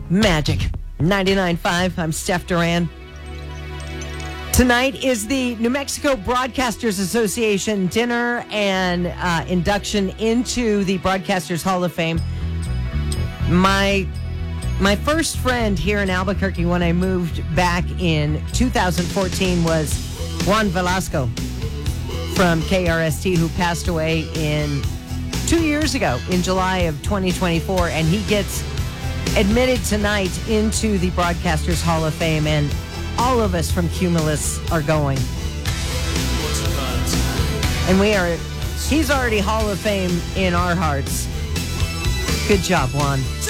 Magic 99.5. I'm Steph Duran. Tonight is the New Mexico Broadcasters Association dinner and induction into the Broadcasters Hall of Fame. My first friend here in Albuquerque when I moved back in 2014 was Juan Velasco from KRST, who passed away 2 years ago in July of 2024, and he gets admitted tonight into the Broadcasters Hall of Fame, and all of us from Cumulus are going. And he's already Hall of Fame in our hearts. Good job, Juan.